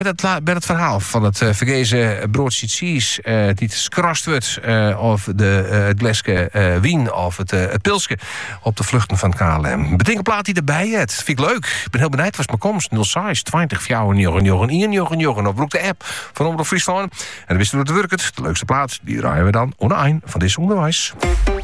Bij het verhaal van het vergezen broodje cheese... die het skrast wordt... of het glasje wien of het pilsje... op de vluchten van KLM. Bedenk plaat die erbij het. Vind ik leuk. Ik ben heel benieuwd was mijn komst. 06 20 Jorgen. Of broek de app van Omroep Friesland. En dan wisten we het werkt. De leukste plaat, die draaien we dan online van dit onderwijs.